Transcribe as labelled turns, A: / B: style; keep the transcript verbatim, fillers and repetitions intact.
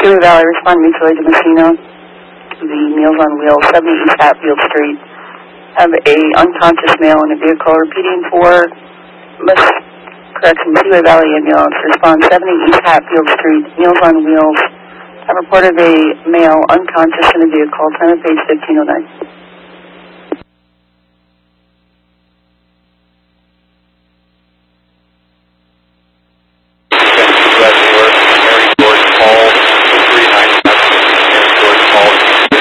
A: Seaway Valley, respond mutually to Messina, the Meals on Wheels, seventy East Hatfield Street. Have a unconscious male in a vehicle, repeating for, miss, correction, Seaway Valley ambulance, respond seventy East Hatfield Street, Meals on Wheels. Have reported a male unconscious in a vehicle, time of page fifteen oh nine.